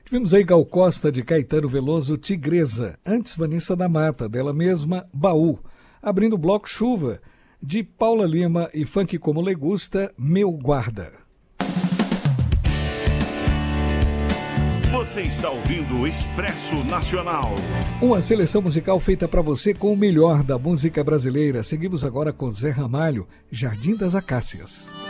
Tivemos aí Gal Costa, de Caetano Veloso, Tigresa. Antes, Vanessa da Mata, dela mesma, Baú. Abrindo o bloco, Chuva, de Paula Lima e Funk Como Legusta, Meu Guarda. Você está ouvindo o Expresso Nacional. Uma seleção musical feita para você com o melhor da música brasileira. Seguimos agora com Zé Ramalho, Jardim das Acácias.